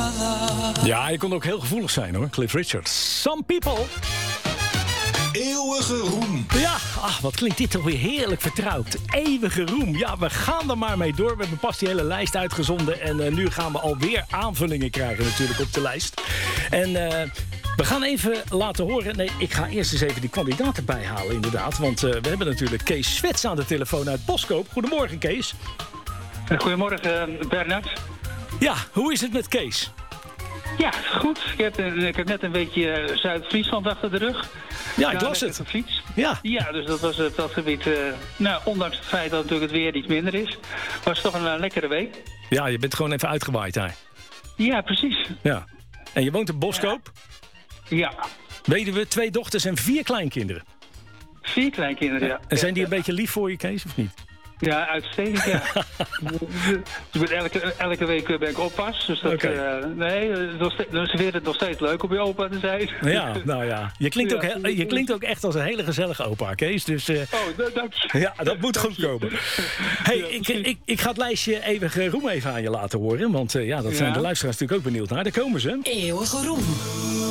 Ja, je kon ook heel gevoelig zijn hoor, Cliff Richard. Some People. Eeuwige roem. Ja, wat klinkt dit toch weer heerlijk vertrouwd. Eeuwige roem. Ja, we gaan er maar mee door. We hebben pas die hele lijst uitgezonden. En nu gaan we alweer aanvullingen krijgen natuurlijk op de lijst. En we gaan even laten horen. Nee, ik ga eerst eens even die kandidaten bijhalen inderdaad. Want we hebben natuurlijk Kees Swets aan de telefoon uit Boskoop. Goedemorgen, Kees. Goedemorgen, Bernard. Ja, hoe is het met Kees? Ja, goed. Ik heb net een beetje Zuid-Friesland achter de rug. Ja, ik las het. Fiets. Ja. Ja, dus dat was dat gebied. Ondanks het feit dat natuurlijk het weer iets minder is, was het toch een lekkere week. Ja, je bent gewoon even uitgewaaid daar. Ja, precies. Ja. En je woont in Boskoop? Ja. Weduwe, 2 dochters en 4 kleinkinderen. 4 kleinkinderen, ja. En zijn die een beetje lief voor je, Kees, of niet? Ja, uitstekend, ja. Dus elke week ben ik oppas. Dus dat, dan is het nog steeds leuk om je opa te zijn. Ja, nou ja. Je klinkt ook echt als een hele gezellige opa, Kees. Dus, dank je. Ja, dat moet goed komen. Hey, ik ga het lijstje Eeuwige Roem even aan je laten horen. Want dat zijn de luisteraars natuurlijk ook benieuwd naar. Daar komen ze. Eeuwige Roem.